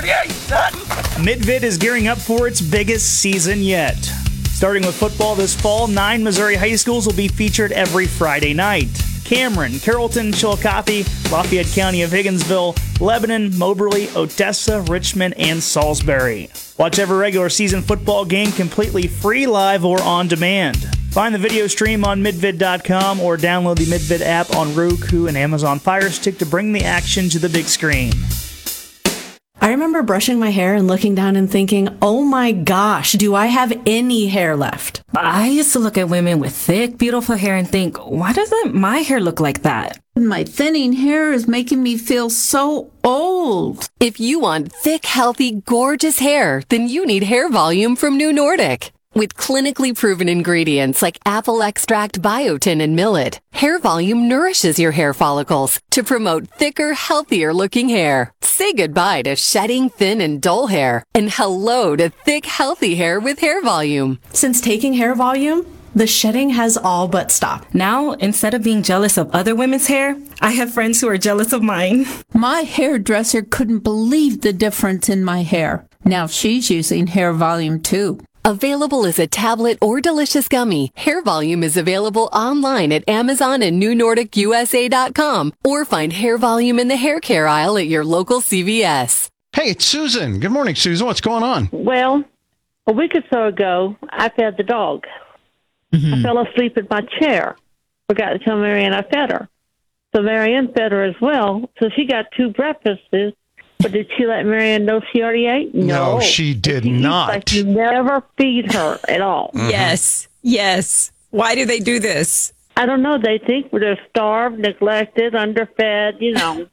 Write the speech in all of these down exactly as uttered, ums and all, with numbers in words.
thirty-eight, son. Midvid is gearing up for its biggest season yet. Starting with football this fall, nine Missouri high schools will be featured every Friday night. Cameron, Carrollton, Chillicothe, Lafayette County of Higginsville, Lebanon, Moberly, Odessa, Richmond, and Salisbury. Watch every regular season football game completely free, live, or on demand. Find the video stream on midvid dot com or download the Midvid app on Roku and Amazon Fire Stick to bring the action to the big screen. I remember brushing my hair and looking down and thinking, oh my gosh, do I have any hair left? I used to look at women with thick, beautiful hair and think, why doesn't my hair look like that? My thinning hair is making me feel so old. If you want thick, healthy, gorgeous hair, then you need Hair Volume from New Nordic. With clinically proven ingredients like apple extract, biotin, and millet, Hair Volume nourishes your hair follicles to promote thicker, healthier looking hair. Say goodbye to shedding, thin, and dull hair, and hello to thick, healthy hair with Hair Volume. Since taking Hair Volume, the shedding has all but stopped. Now, instead of being jealous of other women's hair, I have friends who are jealous of mine. My hairdresser couldn't believe the difference in my hair. Now she's using Hair Volume too. Available as a tablet or delicious gummy, Hair Volume is available online at Amazon and New Nordic U S A dot com, or find Hair Volume in the hair care aisle at your local C V S. Hey, it's Susan. Good morning, Susan. What's going on? Well, a week or so ago, I fed the dog. Mm-hmm. I fell asleep in my chair. Forgot to tell Marianne I fed her. So Marianne fed her as well. So she got two breakfasts. But did she let Marianne know she already ate? No, no she did she not. Like you never feed her at all. Mm-hmm. Yes, yes. Why do they do this? I don't know. They think they're starved, neglected, underfed, you know.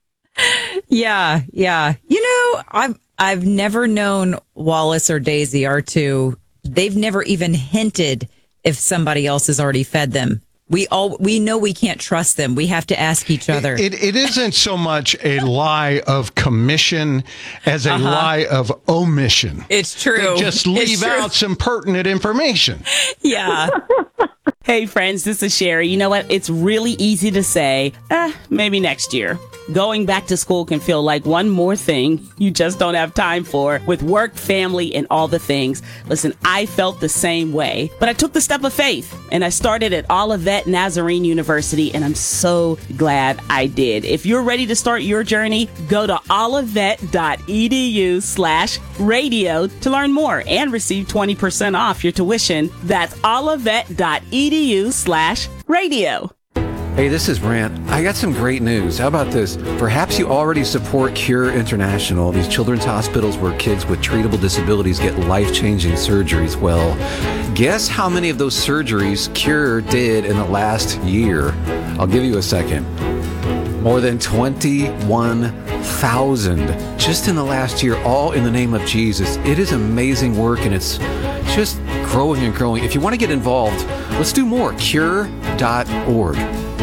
yeah, yeah. You know, I've, I've never known Wallace or Daisy, our two. They've never even hinted if somebody else has already fed them. We all we know we can't trust them. We have to ask each other. It, it, it isn't so much a lie of commission as a uh-huh. lie of omission. It's true. They just leave out some pertinent information. Yeah. Hey, friends, this is Sherry. You know what? It's really easy to say, eh, maybe next year. Going back to school can feel like one more thing you just don't have time for with work, family, and all the things. Listen, I felt the same way, but I took the step of faith and I started at Olivet Nazarene University, and I'm so glad I did. If you're ready to start your journey, go to olivet.edu slash radio to learn more and receive twenty percent off your tuition. That's olivet.edu slash radio. Hey, this is Brant. I got some great news. How about this? Perhaps you already support Cure International, these children's hospitals where kids with treatable disabilities get life-changing surgeries. Well, guess how many of those surgeries Cure did in the last year? I'll give you a second. More than twenty-one thousand just in the last year, all in the name of Jesus. It is amazing work, and it's just growing and growing. If you want to get involved, let's do more. cure dot org.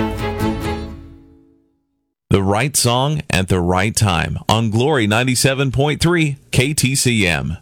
The right song at the right time on Glory ninety-seven point three K T C M.